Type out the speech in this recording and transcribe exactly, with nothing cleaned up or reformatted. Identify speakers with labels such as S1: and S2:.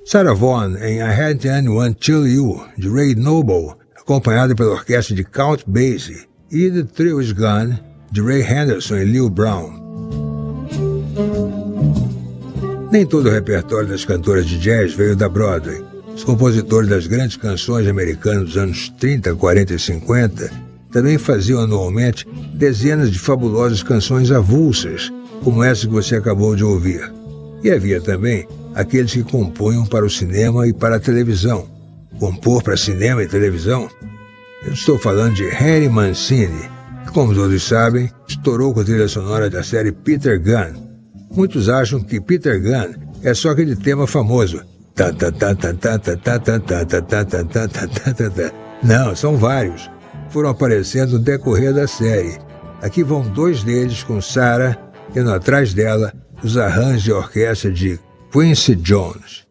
S1: Sarah Vaughan em I Had Anyone Till You, de Ray Noble, acompanhada pela orquestra de Count Basie, e The Thrill Is Gone, de Ray Henderson e Lil Brown. Nem todo o repertório das cantoras de jazz veio da Broadway. Os compositores das grandes canções americanas dos anos trinta, quarenta e cinquenta também faziam anualmente dezenas de fabulosas canções avulsas, como essa que você acabou de ouvir. E havia também aqueles que compunham para o cinema e para a televisão. Compor para cinema e televisão? Eu estou falando de Harry Mancini, que, como todos sabem, estourou com a trilha sonora da série Peter Gunn. Muitos acham que Peter Gunn é só aquele tema famoso. Não, são vários. Foram aparecendo no decorrer da série. Aqui vão dois deles com Sarah, tendo atrás dela os arranjos de orquestra de Quincy Jones.